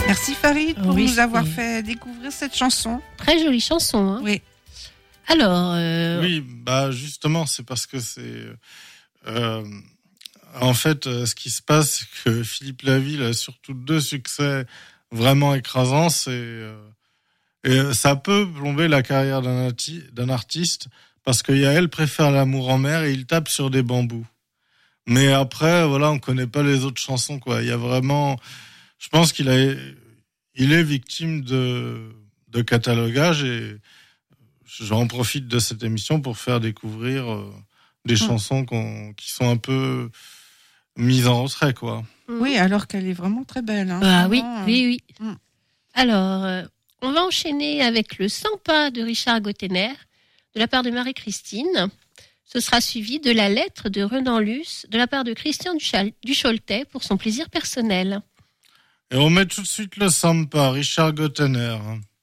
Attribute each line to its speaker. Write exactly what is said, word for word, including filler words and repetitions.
Speaker 1: Merci Farid pour
Speaker 2: oui,
Speaker 1: nous avoir
Speaker 2: oui.
Speaker 1: fait découvrir cette chanson.
Speaker 2: Très jolie chanson. Hein.
Speaker 1: Oui.
Speaker 2: Alors. Euh...
Speaker 3: Oui, bah justement, c'est parce que c'est. Euh, en fait, euh, ce qui se passe, c'est que Philippe Laville a surtout deux succès vraiment écrasants. C'est euh, et ça peut plomber la carrière d'un, ati- d'un artiste parce qu'il y a Elle préfère l'amour en mer et Il tape sur des bambous. Mais après, voilà, on connaît pas les autres chansons, quoi. Il y a vraiment, je pense qu'il a, il est victime de de catalogage et j'en profite de cette émission pour faire découvrir euh, des mmh. chansons qu'on, qui sont un peu mises en retrait, quoi.
Speaker 1: Oui, alors qu'elle est vraiment très belle. Hein,
Speaker 2: ah
Speaker 1: vraiment,
Speaker 2: oui, oui, oui.
Speaker 1: Mmh.
Speaker 2: Alors, euh, on va enchaîner avec le Sans pas de Richard Gottener, de la part de Marie-Christine. Ce sera suivi de La lettre de Renan Luce, de la part de Christian Duchal- Ducholtet, pour son plaisir personnel.
Speaker 3: Et on met tout de suite le Sans pas, Richard Gottener.